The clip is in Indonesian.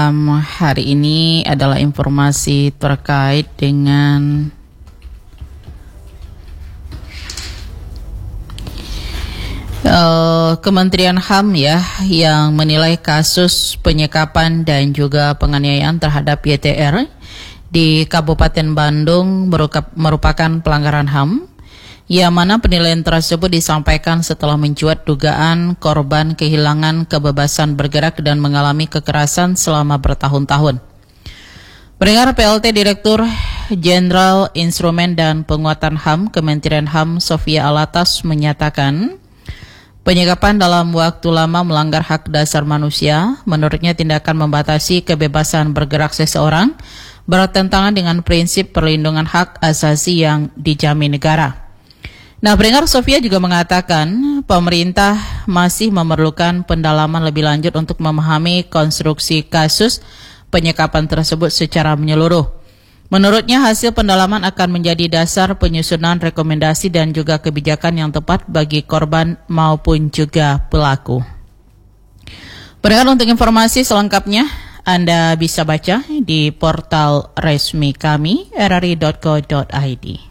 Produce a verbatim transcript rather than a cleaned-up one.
malam hari ini adalah informasi terkait dengan uh, Kementerian H A M ya, yang menilai kasus penyekapan dan juga penganiayaan terhadap Y T R di Kabupaten Bandung merupakan pelanggaran H A M, yang mana penilaian tersebut disampaikan setelah mencuat dugaan korban kehilangan kebebasan bergerak dan mengalami kekerasan selama bertahun-tahun. Pendengar, P L T Direktur Jenderal Instrumen dan Penguatan H A M Kementerian H A M Sofia Alatas menyatakan penyekapan dalam waktu lama melanggar hak dasar manusia. Menurutnya tindakan membatasi kebebasan bergerak seseorang bertentangan dengan prinsip perlindungan hak asasi yang dijamin negara. Nah, pendengar, Sofia juga mengatakan pemerintah masih memerlukan pendalaman lebih lanjut untuk memahami konstruksi kasus penyekapan tersebut secara menyeluruh. Menurutnya hasil pendalaman akan menjadi dasar penyusunan rekomendasi dan juga kebijakan yang tepat bagi korban maupun juga pelaku. Pendengar, untuk informasi selengkapnya Anda bisa baca di portal resmi kami r r i dot co dot i d.